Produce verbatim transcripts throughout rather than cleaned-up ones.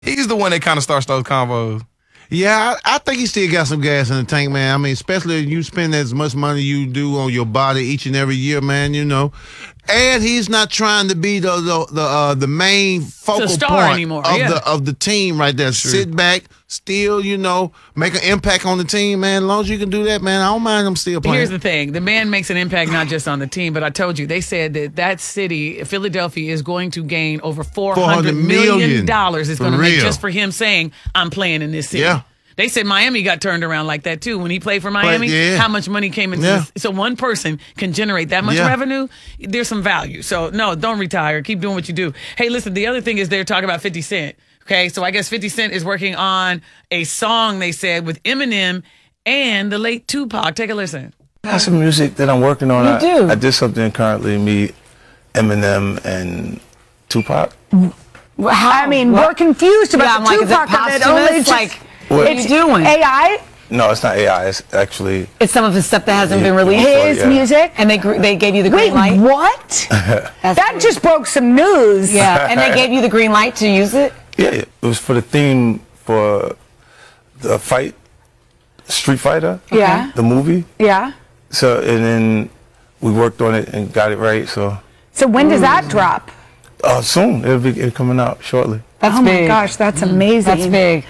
He's the one that kind of starts those convos. Yeah, I, I think he still got some gas in the tank, man. I mean, especially if you spend as much money you do on your body each and every year, man, you know. And he's not trying to be the the the, uh, the main focal point anymore, of yeah. the of the team right there. Sure. Sit back, still, you know, make an impact on the team, man. As long as you can do that, man, I don't mind him still playing. Here's the thing. The man makes an impact not just on the team, but I told you, they said that that city, Philadelphia, is going to gain over four hundred million dollars. It's going to make just for him saying, I'm playing in this city. Yeah. They said Miami got turned around like that, too. When he played for Miami, but, yeah. how much money came into yeah. this? So one person can generate that much yeah. revenue. There's some value. So, no, don't retire. Keep doing what you do. Hey, listen, the other thing is they're talking about fifty Cent. Okay, so I guess fifty Cent is working on a song, they said, with Eminem and the late Tupac. Take a listen. I have some music that I'm working on. You I, do? I did something currently, me, Eminem, and Tupac. Well, how? I mean, What? we're confused about Yeah, the I'm like, is it Tupac of it. Only posthumous? just- Like, What? what are you doing? A I? No, it's not A I. It's actually It's some of his stuff that hasn't been Yeah, released. before, His yeah. music? And they gr- they gave you the Wait, green light. what? That's That weird. just broke some news. Yeah, and they gave you the green light to use it. yeah. It was for the theme for the fight, Street Fighter. Yeah. The movie. Yeah. So and then we worked on it and got it right. So So when does that drop? uh, soon it'll be it'll coming out shortly. That's oh big. my gosh, that's amazing. That's big.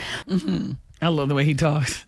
I love the way he talks.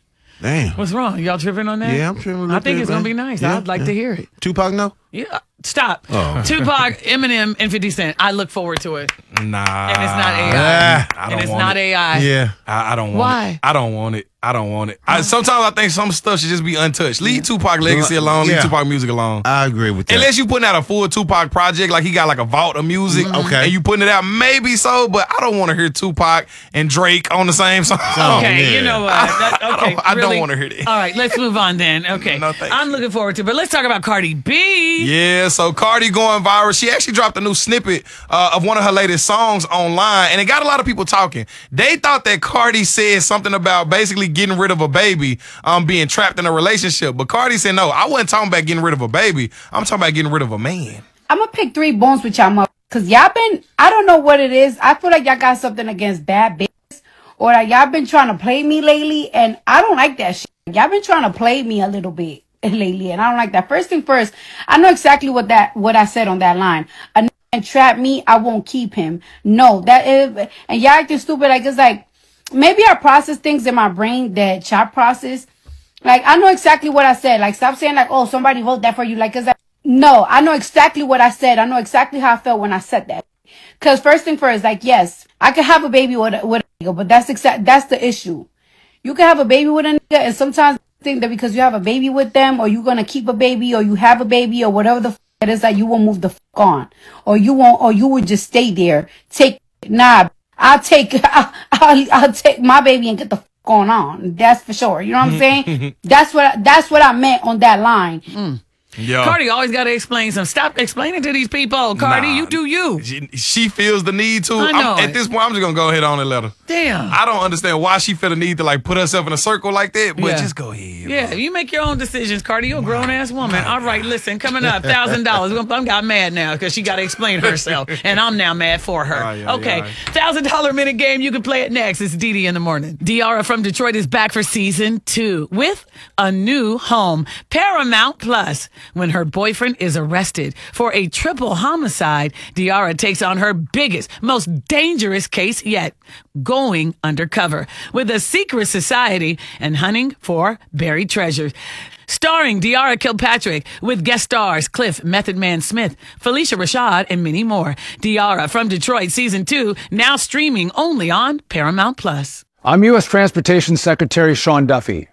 Damn. What's wrong? Y'all tripping on that? Yeah, I'm tripping a little I think bit, it's going to man. be nice. Yeah, I'd like yeah. to hear it. Tupac, no? Yeah. Stop. Oh. Tupac, Eminem, and fifty Cent. I look forward to it. Nah. And it's not A I. Ah, I and don't it's want not it. A I. Yeah. I, I don't want Why? it. I don't want it. I don't want it. I, sometimes I think some stuff should just be untouched. Leave Tupac legacy alone. Leave Yeah. Tupac music alone. I agree with that. Unless you putting out a full Tupac project, like he got like a vault of music, Okay. and you putting it out, maybe so. But I don't want to hear Tupac and Drake on the same song. Okay, yeah. you know what? That, I okay, don't- I don't really? wanna hear that. All right, let's move on then. Okay, No, thank I'm you. looking forward to it. But let's talk about Cardi B. Yeah, so Cardi going viral. She actually dropped a new snippet uh, of one of her latest songs online, and it got a lot of people talking. They thought that Cardi said something about basically getting rid of a baby, um, being trapped in a relationship. But Cardi said, no, I wasn't talking about getting rid of a baby. I'm talking about getting rid of a man. I'm gonna pick three bones with y'all, mother- cause y'all been, I don't know what it is. I feel like y'all got something against bad bitches, or that y'all been trying to play me lately, and I don't like that shit. Y'all been trying to play me a little bit lately, and I don't like that. First thing first, I know exactly what that, what I said on that line. A n- and trap me, I won't keep him. No, that is, and y'all acting stupid. Like it's like maybe I process things in my brain that y'all process. Like I know exactly what I said. Like stop saying like, oh, somebody wrote that for you. Like, cause I, no, I know exactly what I said. I know exactly how I felt when I said that. Cause first thing first, like yes, I could have a baby with a, with a nigga, but that's exact. That's the issue. You can have a baby with a nigga, and sometimes I think that because you have a baby with them, or you're gonna keep a baby, or you have a baby, or whatever the f- it is, that you won't move the f- on, or you won't, or you would just stay there. Take nah, I'll take, I'll, I'll, I'll take my baby and get the f- going on. That's for sure. You know what I'm saying? that's what that's what I meant on that line. Mm. Yeah. Cardi always got to explain some. Stop explaining to these people. Cardi, Nah. you do you. She, she feels the need to. I I'm- know at it. this point, I'm just gonna go ahead on and let her. Damn. I don't understand why she feel the need to like put herself in a circle like that, but Yeah. just go ahead. Yeah, you make your own decisions, Cardi. You're a grown ass woman. All right, listen, coming up, thousand dollars. I'm got mad now because she got to explain herself, and I'm now mad for her. Aye, aye, okay, aye. thousand dollar minute game. You can play it next. It's Dee Dee in the morning. Diara from Detroit is back for season two with a new home, Paramount Plus. When her boyfriend is arrested for a triple homicide, Diara takes on her biggest, most dangerous case yet, going undercover with a secret society and hunting for buried treasures. Starring Diara Kilpatrick with guest stars Cliff Method Man Smith, Felicia Rashad, and many more. Diara from Detroit season two, now streaming only on Paramount Plus. I'm U S Transportation Secretary Sean Duffy.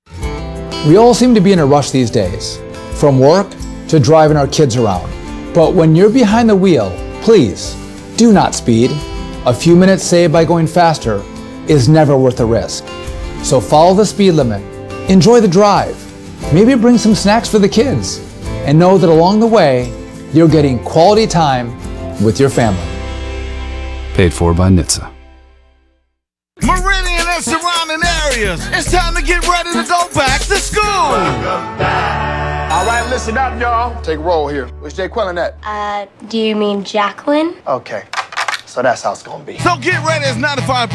We all seem to be in a rush these days, from work to driving our kids around. But when you're behind the wheel, please do not speed. A few minutes saved by going faster is never worth the risk. So follow the speed limit, enjoy the drive, maybe bring some snacks for the kids, and know that along the way, you're getting quality time with your family. Paid for by N H T S A. Meridian and surrounding areas. It's time to get ready to go back to school. All right, listen up, y'all. Take a roll here. Where's Jay Quillen at? Uh, do you mean Jacqueline? Okay. So that's how it's gonna be. So get ready, it's ninety-five